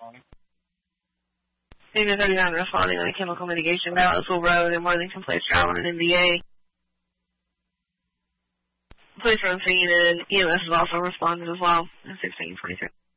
Unit 39 responding on a chemical mitigation Ballottville Road in Worthington Place, traveling an NDA. Police are on scene and EMS is also responding as well in 1623.